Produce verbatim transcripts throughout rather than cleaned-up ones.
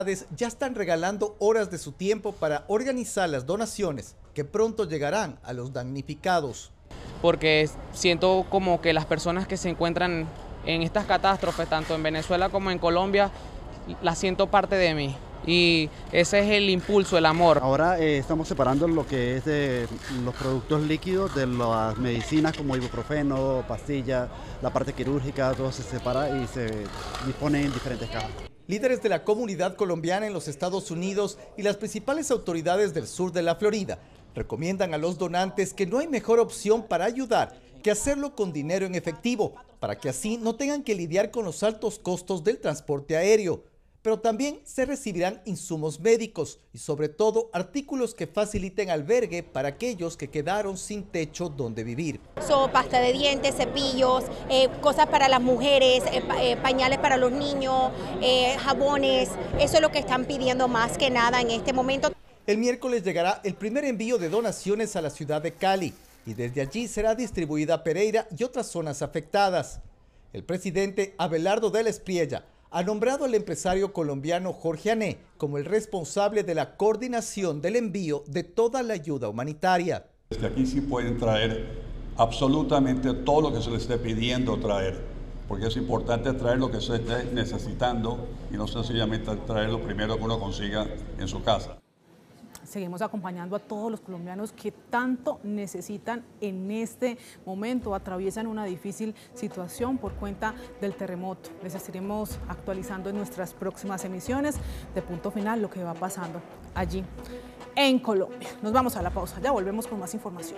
Ya están regalando horas de su tiempo para organizar las donaciones que pronto llegarán a los damnificados. Porque siento como que las personas que se encuentran en estas catástrofes, tanto en Venezuela como en Colombia, las siento parte de mí. Y ese es el impulso, el amor. Ahora eh, estamos separando lo que es de los productos líquidos de las medicinas como ibuprofeno, pastillas, la parte quirúrgica, todo se separa y se dispone en diferentes cajas. Líderes de la comunidad colombiana en los Estados Unidos y las principales autoridades del sur de la Florida recomiendan a los donantes que no hay mejor opción para ayudar que hacerlo con dinero en efectivo, para que así no tengan que lidiar con los altos costos del transporte aéreo. Pero también se recibirán insumos médicos y sobre todo artículos que faciliten albergue para aquellos que quedaron sin techo donde vivir. So, pasta de dientes, cepillos, eh, cosas para las mujeres, eh, eh, pañales para los niños, eh, jabones, eso es lo que están pidiendo más que nada en este momento. El miércoles llegará el primer envío de donaciones a la ciudad de Cali y desde allí será distribuida a Pereira y otras zonas afectadas. El presidente Abelardo de la Espriella ha nombrado al empresario colombiano Jorge Ané como el responsable de la coordinación del envío de toda la ayuda humanitaria. Desde aquí sí pueden traer absolutamente todo lo que se les esté pidiendo traer, porque es importante traer lo que se esté necesitando y no sencillamente traer lo primero que uno consiga en su casa. Seguimos acompañando a todos los colombianos que tanto necesitan en este momento, atraviesan una difícil situación por cuenta del terremoto. Les estaremos actualizando en nuestras próximas emisiones de Punto Final lo que va pasando allí en Colombia. Nos vamos a la pausa, ya volvemos con más información.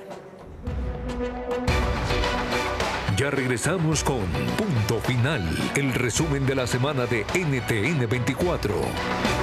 Ya regresamos con Punto Final, el resumen de la semana de N T N veinticuatro.